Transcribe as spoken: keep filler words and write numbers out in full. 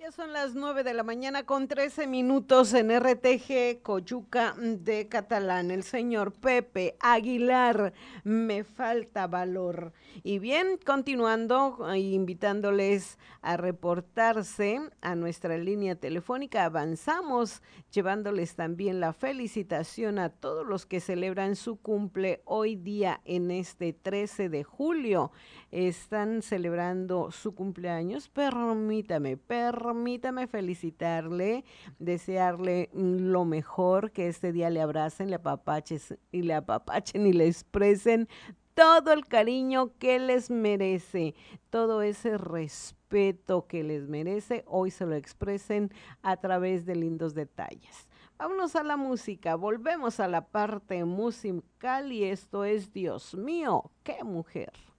Ya son las nueve de la mañana con trece minutos en R T G Coyuca de Catalán. El señor Pepe Aguilar, me falta valor. Y bien, continuando, eh, invitándoles a reportarse a nuestra línea telefónica, avanzamos llevándoles también la felicitación a todos los que celebran su cumple hoy día en este trece de julio. Están celebrando su cumpleaños. Permítame, permítame felicitarle, desearle lo mejor, que este día le abracen, le apapaches y le apapachen y le expresen todo el cariño que les merece, todo ese respeto que les merece, hoy se lo expresen a través de lindos detalles. Vámonos a la música, volvemos a la parte musical y esto es Dios mío, qué mujer.